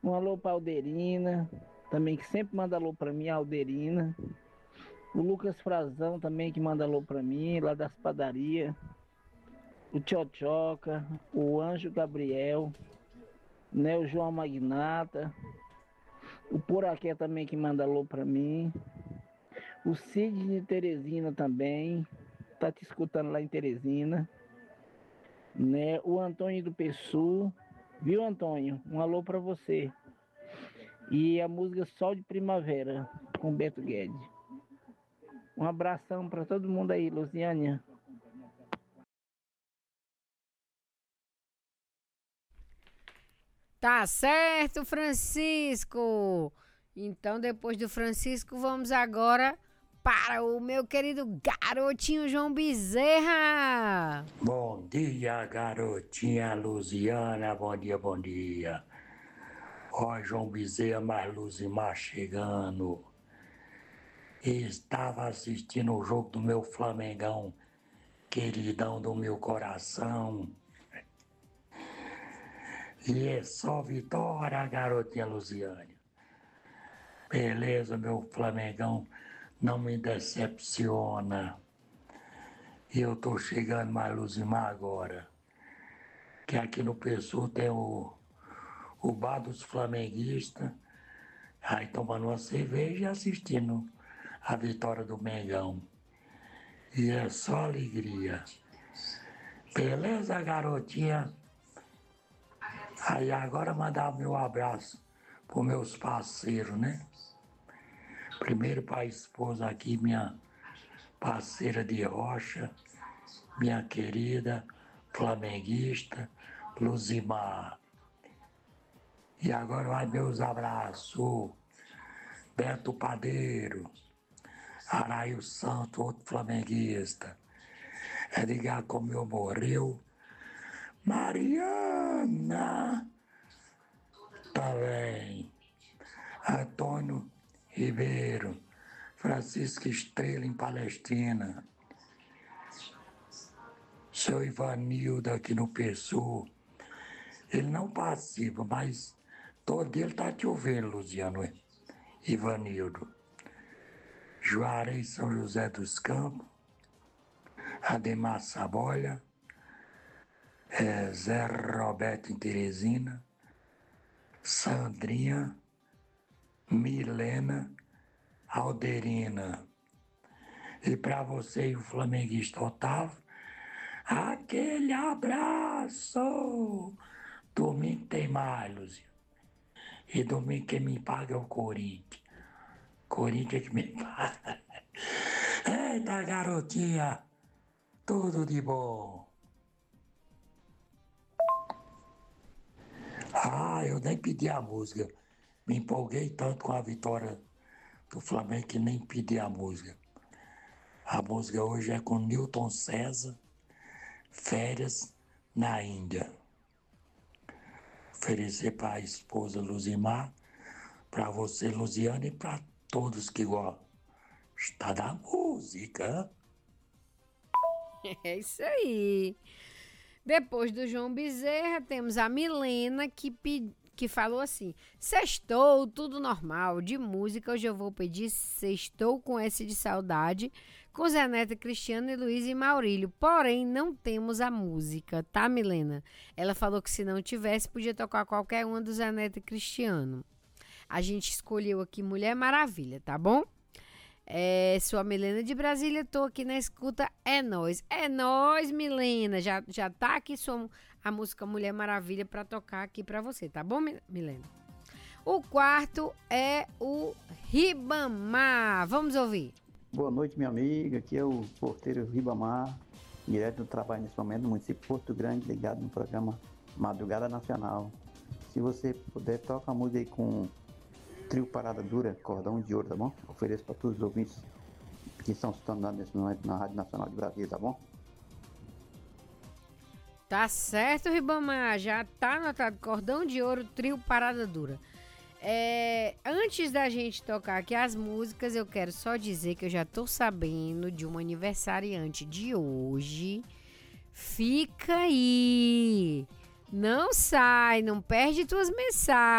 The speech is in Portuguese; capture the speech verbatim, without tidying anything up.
Um alô pra Alderina, também que sempre manda alô pra mim, a Alderina. O Lucas Frazão também que manda alô pra mim, lá das padarias. O Tchotchoca, o Anjo Gabriel, né, o João Magnata. O Poraqué também que manda alô pra mim. O Cid de Teresina também, tá te escutando lá em Teresina. Né? O Antônio do Pessu, viu, Antônio? Um alô pra você. E a música Sol de Primavera, com Beto Guedes. Um abração pra todo mundo aí, Luciânia. Tá certo, Francisco. Então, depois do Francisco, vamos agora para o meu querido garotinho João Bezerra. Bom dia, garotinha Luziana, bom dia, bom dia. Ó, João Bezerra, mais Luzimar chegando. Estava assistindo o jogo do meu Flamengão, queridão do meu coração. E é só vitória, garotinha Luziane. Beleza, meu Flamengão, não me decepciona. E eu tô chegando mais Luzimar agora. Que aqui no Pessoa tem o, o bar dos flamenguistas. Aí tomando uma cerveja e assistindo a vitória do Mengão. E é só alegria. Beleza, garotinha? Aí agora mandar meu abraço para meus parceiros, né? Primeiro para a esposa aqui, minha parceira de rocha, minha querida flamenguista, Luzimar. E agora vai meus abraços. Beto Padeiro, Araio Santo, outro flamenguista. Edgar Comeu morreu. Mariana também. Antônio Ribeiro, Francisco Estrela em Palestina. Seu Ivanildo aqui no Pessoa. Ele não participa, mas todo ele tá te ouvindo, Luciano. Ivanildo. Juarez São José dos Campos. Ademar Saboia. É, Zé Roberto em Teresina. Sandrinha. Milena. Alderina. E para você e o flamenguista Otávio, aquele abraço! Domingo tem mais, Luciano. E domingo quem me paga é o Corinthians. Corinthians que me paga. Eita, garotinha! Tudo de bom. Ah, eu nem pedi a música. Me empolguei tanto com a vitória do Flamengo que nem pedi a música. A música hoje é com Newton César, Férias na Índia. Oferecer para a esposa Luzimar, para você, Luziane, e para todos que gostam da música. É isso aí. Depois do João Bezerra, temos a Milena que, pe... que falou assim: Sextou, tudo normal. De música, hoje eu vou pedir Sextou com S de saudade, com Zé Neto, Cristiano e Luiz e Maurílio. Porém, não temos a música, tá, Milena? Ela falou que se não tivesse, podia tocar qualquer uma do Zé Neto e Cristiano. A gente escolheu aqui Mulher Maravilha, tá bom? É, sou a Milena de Brasília, tô aqui na escuta, é nóis. É nóis, Milena. Já, já tá aqui sua, a música Mulher Maravilha pra tocar aqui pra você, tá bom, Milena? O quarto é o Ribamar. Vamos ouvir. Boa noite, minha amiga. Aqui é o porteiro Ribamar, direto do trabalho nesse momento no município de Porto Grande, ligado no programa Madrugada Nacional. Se você puder, toca a música aí com Trio Parada Dura, Cordão de Ouro, tá bom? Ofereço para todos os ouvintes que estão escutando nesse momento na Rádio Nacional de Brasília, tá bom? Tá certo, Ribamar. Já tá anotado Cordão de Ouro, Trio Parada Dura. É, antes da gente tocar aqui as músicas, eu quero só dizer que eu já tô sabendo de um aniversariante de hoje. Fica aí! Não sai, não perde tuas mensagens.